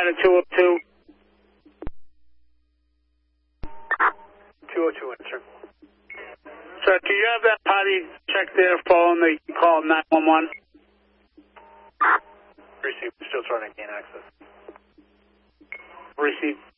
to 202. 202, answer. Sir, do you have that potty check their phone? They call 911. Receive. Still trying to gain access. Receive.